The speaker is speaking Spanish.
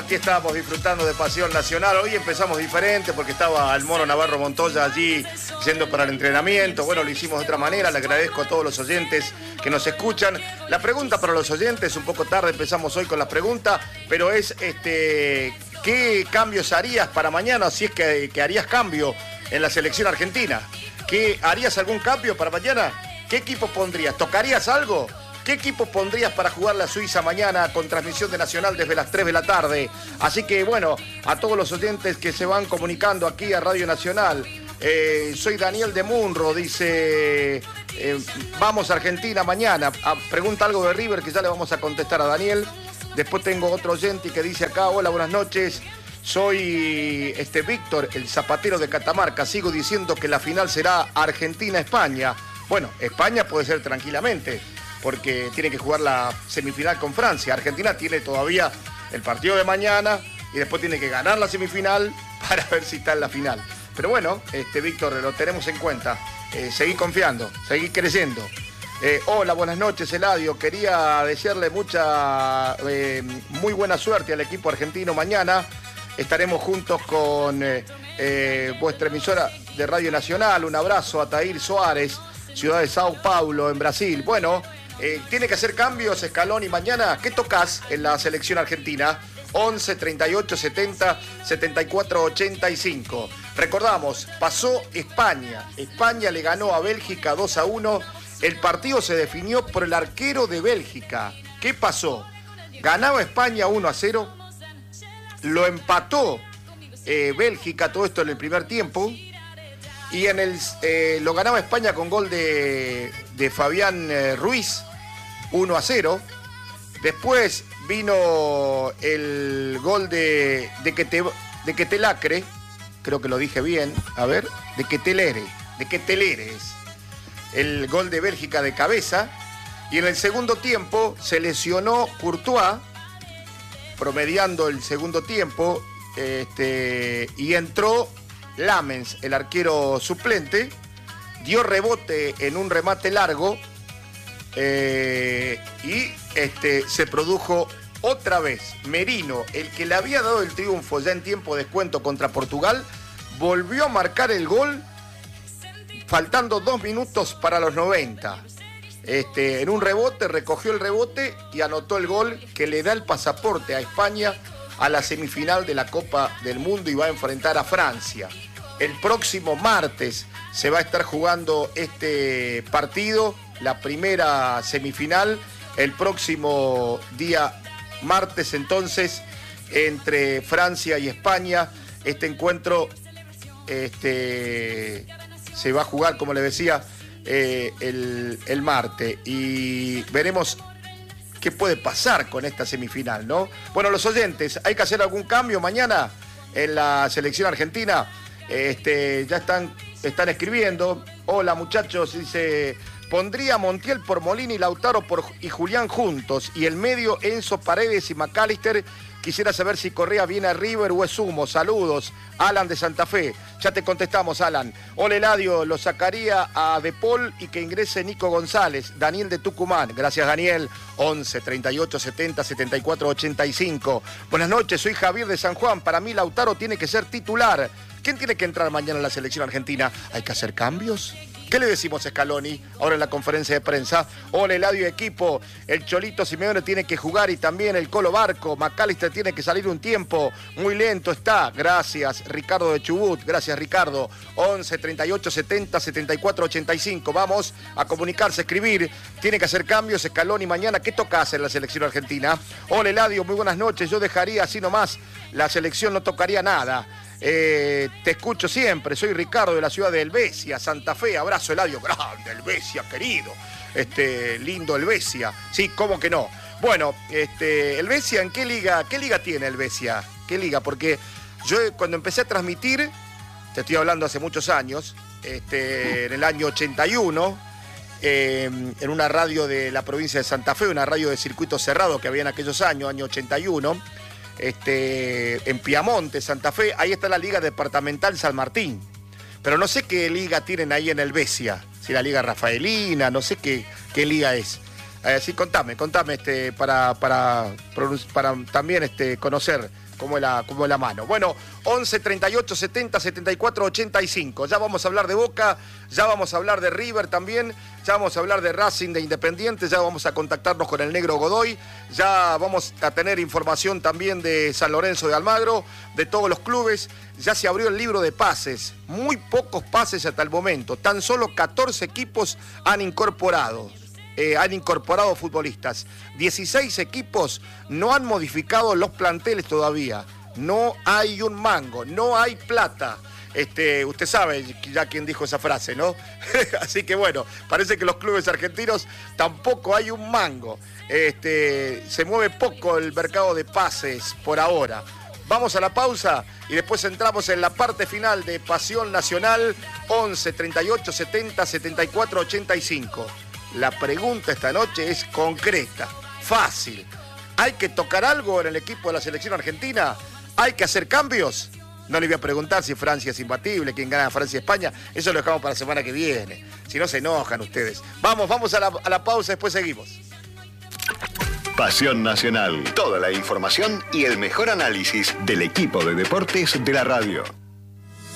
aquí estábamos disfrutando de Pasión Nacional. Hoy empezamos diferente porque estaba el Mono Navarro Montoya allí yendo para el entrenamiento. Bueno, lo hicimos de otra manera. Le agradezco a todos los oyentes que nos escuchan. La pregunta para los oyentes, un poco tarde empezamos hoy con la pregunta, pero es ¿qué cambios harías para mañana si es que harías cambio en la selección argentina? ¿Harías algún cambio para mañana? ¿Qué equipo pondrías? ¿Tocarías algo? ¿Qué equipo pondrías para jugar la Suiza mañana con transmisión de Nacional desde las 3 de la tarde? Así que, bueno, a todos los oyentes que se van comunicando aquí a Radio Nacional. Soy Daniel de Munro, dice, vamos a Argentina mañana. Pregunta algo de River que ya le vamos a contestar a Daniel. Después tengo otro oyente que dice acá, hola, buenas noches. Soy Víctor, el zapatero de Catamarca. Sigo diciendo que la final será Argentina-España. Bueno, España puede ser tranquilamente, porque tiene que jugar la semifinal con Francia. Argentina tiene todavía el partido de mañana y después tiene que ganar la semifinal para ver si está en la final. Pero bueno, Víctor, lo tenemos en cuenta. Seguí confiando, seguí creyendo. Hola, buenas noches, Eladio. Quería desearle muy buena suerte al equipo argentino mañana. Estaremos juntos con vuestra emisora de Radio Nacional. Un abrazo a Tair Soares, ciudad de Sao Paulo, en Brasil. Bueno, tiene que hacer cambios Scaloni mañana. ¿Qué tocas en la selección argentina? 11 38 70 74 85. Recordamos, pasó España. España le ganó a Bélgica 2-1. El partido se definió por el arquero de Bélgica. ¿Qué pasó? Ganaba España 1-0. Lo empató Bélgica, todo esto en el primer tiempo. Y lo ganaba España con gol de Fabián Ruiz, 1-0. Después vino el gol de Ketelacre, creo que lo dije bien, a ver, de Ketelere es el gol de Bélgica de cabeza. Y en el segundo tiempo se lesionó Courtois, promediando el segundo tiempo, y entró Lamens, el arquero suplente, dio rebote en un remate largo y se produjo otra vez Merino, el que le había dado el triunfo ya en tiempo de descuento contra Portugal, volvió a marcar el gol faltando 2 minutos para los 90. En un rebote, recogió el rebote y anotó el gol que le da el pasaporte a España a la semifinal de la Copa del Mundo y va a enfrentar a Francia. El próximo martes se va a estar jugando este partido, la primera semifinal, el próximo día martes entonces, entre Francia y España. Este encuentro se va a jugar, como le decía, el martes, y veremos qué puede pasar con esta semifinal, ¿no? Bueno, los oyentes, ¿hay que hacer algún cambio mañana en la selección argentina? Ya están escribiendo. Hola, muchachos, dice, pondría a Montiel por Molina y Lautaro y Julián juntos, y el medio Enzo Paredes y McAllister. Quisiera saber si Correa viene a River o es humo. Saludos, Alan de Santa Fe. Ya te contestamos, Alan. Hola, Eladio, lo sacaría a De Paul y que ingrese Nico González. Daniel de Tucumán. Gracias, Daniel. 11 38 70 74 85. Buenas noches, soy Javier de San Juan. Para mí Lautaro tiene que ser titular. ¿Quién tiene que entrar mañana en la selección argentina? ¿Hay que hacer cambios? ¿Qué le decimos a Scaloni ahora en la conferencia de prensa? Hola, Eladio, equipo. El Cholito Simeone tiene que jugar y también el Colo Barco. McAllister tiene que salir un tiempo. Muy lento está. Gracias, Ricardo de Chubut. Gracias, Ricardo. 11 38 70 74 85. Vamos a comunicarse, a escribir. Tiene que hacer cambios Scaloni mañana. ¿Qué tocas en la selección argentina? Hola, Eladio, muy buenas noches. Yo dejaría así nomás. La selección no tocaría nada. Te escucho siempre, soy Ricardo de la ciudad de Helvecia, Santa Fe. Abrazo, Eladio, grande Helvecia, querido. Lindo Helvecia. Sí, ¿cómo que no? Bueno, Helvecia, ¿en qué liga tiene Helvecia? ¿Qué liga? Porque yo cuando empecé a transmitir, te estoy hablando hace muchos años, en el año 81, en una radio de la provincia de Santa Fe, una radio de circuito cerrado que había en aquellos años, año 81, en Piamonte, Santa Fe, ahí está la Liga Departamental San Martín. Pero no sé qué liga tienen ahí en Helvecia, si la Liga Rafaelina, no sé qué liga es. Sí, contame, para también conocer es la mano. Bueno, 11 38 70 74 85. Ya vamos a hablar de Boca, ya vamos a hablar de River también, ya vamos a hablar de Racing, de Independiente, ya vamos a contactarnos con el Negro Godoy, ya vamos a tener información también de San Lorenzo de Almagro, de todos los clubes. Ya se abrió el libro de pases, muy pocos pases hasta el momento, tan solo 14 equipos han incorporado futbolistas. 16 equipos no han modificado los planteles todavía. No hay un mango, no hay plata. Usted sabe ya quién dijo esa frase, ¿no? Así que bueno, parece que los clubes argentinos tampoco hay un mango. Se mueve poco el mercado de pases por ahora. Vamos a la pausa y después entramos en la parte final de Pasión Nacional. 11 38 70 74 85. La pregunta esta noche es concreta, fácil. ¿Hay que tocar algo en el equipo de la selección argentina? ¿Hay que hacer cambios? No le voy a preguntar si Francia es imbatible, quién gana Francia y España. Eso lo dejamos para la semana que viene. Si no, se enojan ustedes. Vamos a la pausa, después seguimos. Pasión Nacional. Toda la información y el mejor análisis del equipo de deportes de la radio.